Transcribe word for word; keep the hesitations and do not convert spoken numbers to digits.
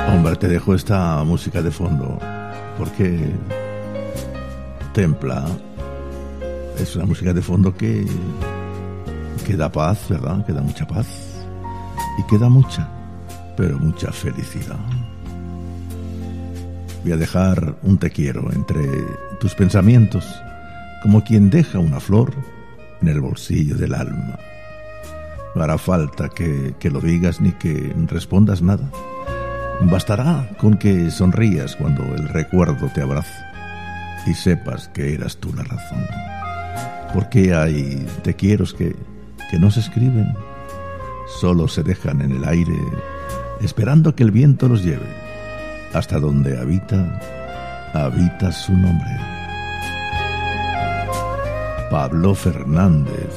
Hombre, te dejo esta música de fondo porque templa. Es una música de fondo que, que da paz, ¿verdad? Que da mucha paz. Y que da mucha, pero mucha felicidad. Voy a dejar un te quiero entre tus pensamientos, como quien deja una flor en el bolsillo del alma. No hará falta que, que lo digas ni que respondas nada. Bastará con que sonrías cuando el recuerdo te abrace y sepas que eras tú la razón. Porque hay te quieros que, que no se escriben, solo se dejan en el aire, esperando que el viento los lleve hasta donde habita, habita su nombre. Pablo Fernández.